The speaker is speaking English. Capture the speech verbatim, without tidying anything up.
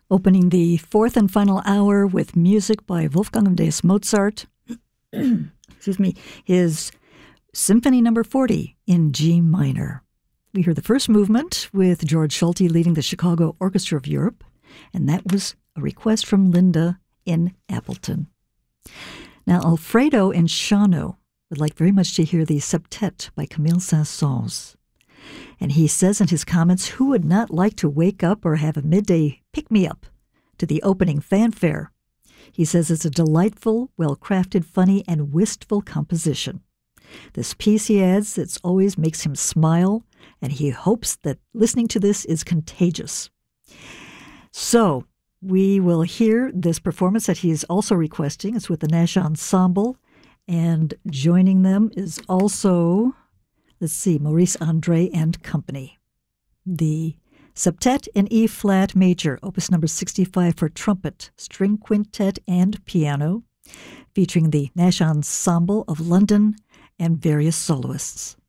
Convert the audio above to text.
Opening the fourth and final hour with music by Wolfgang Amadeus Mozart. Excuse me, his Symphony Number forty in G minor. We heard the first movement with George Schulte leading the Chicago Orchestra of Europe, and that was a request from Linda in Appleton. Now, Alfredo in Shawano would like very much to hear the Septet by Camille Saint-Saëns. And he says in his comments, who would not like to wake up or have a midday pick-me-up to the opening fanfare? He says it's a delightful, well-crafted, funny, and wistful composition. This piece, he adds, it always makes him smile, and he hopes that listening to this is contagious. So, we will hear this performance that he is also requesting. It's with the Nash Ensemble, and joining them is also, let's see, Maurice Andre and Company. The Septet in E-flat major, opus number sixty-five for trumpet, string quintet, and piano, featuring the Nash Ensemble of London and various soloists.